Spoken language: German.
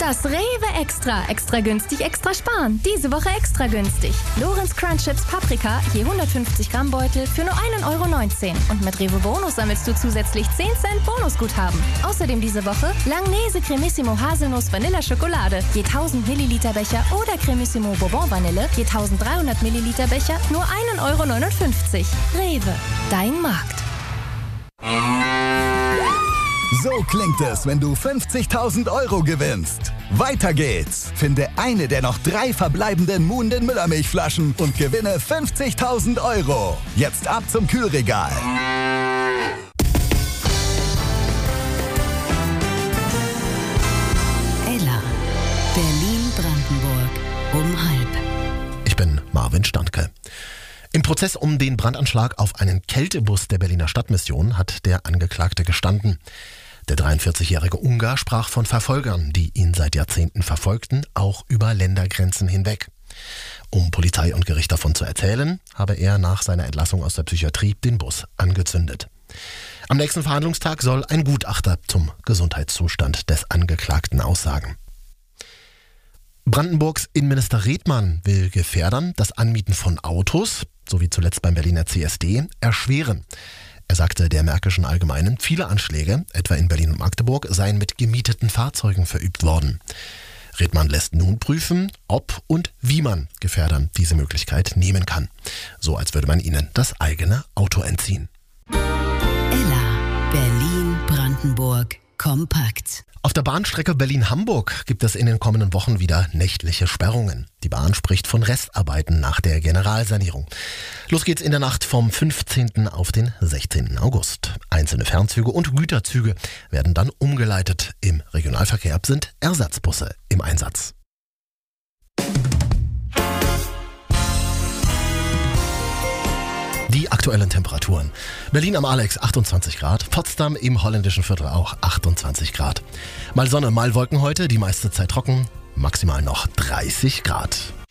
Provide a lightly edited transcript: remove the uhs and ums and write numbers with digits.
Das Rewe Extra. Extra günstig, extra sparen. Diese Woche extra günstig. Lorenz Crunch Chips Paprika, je 150 Gramm Beutel für nur 1,19 €. Und mit Rewe Bonus sammelst du zusätzlich 10 Cent Bonusguthaben. Außerdem diese Woche Langnese Cremissimo Haselnuss Vanilla Schokolade, je 1000 Milliliter Becher oder Cremissimo Bourbon Vanille, je 1300 Milliliter Becher, nur 1,59 €. Rewe, dein Markt. So klingt es, wenn du 50.000 € gewinnst. Weiter geht's. Finde eine der noch 3 verbleibenden Muhnden Müllermilchflaschen und gewinne 50.000 €. Jetzt ab zum Kühlregal. Ella, Berlin-Brandenburg, um 12:30. Ich bin Marvin Standke. Im Prozess um den Brandanschlag auf einen Kältebus der Berliner Stadtmission hat der Angeklagte gestanden. Der 43-jährige Ungar sprach von Verfolgern, die ihn seit Jahrzehnten verfolgten, auch über Ländergrenzen hinweg. Um Polizei und Gericht davon zu erzählen, habe er nach seiner Entlassung aus der Psychiatrie den Bus angezündet. Am nächsten Verhandlungstag soll ein Gutachter zum Gesundheitszustand des Angeklagten aussagen. Brandenburgs Innenminister Redmann will Gefährdern das Anmieten von Autos, so wie zuletzt beim Berliner CSD, erschweren. Er sagte der Märkischen Allgemeinen, viele Anschläge, etwa in Berlin und Magdeburg, seien mit gemieteten Fahrzeugen verübt worden. Redmann lässt nun prüfen, ob und wie man Gefährdern diese Möglichkeit nehmen kann. So als würde man ihnen das eigene Auto entziehen. Ella, Berlin-Brandenburg, kompakt. Auf der Bahnstrecke Berlin-Hamburg gibt es in den kommenden Wochen wieder nächtliche Sperrungen. Die Bahn spricht von Restarbeiten nach der Generalsanierung. Los geht's in der Nacht vom 15. auf den 16. August. Einzelne Fernzüge und Güterzüge werden dann umgeleitet. Im Regionalverkehr sind Ersatzbusse im Einsatz. Die aktuellen Temperaturen. Berlin am Alex 28 Grad, Potsdam im holländischen Viertel auch 28 Grad. Mal Sonne, mal Wolken heute, die meiste Zeit trocken, maximal noch 30 Grad.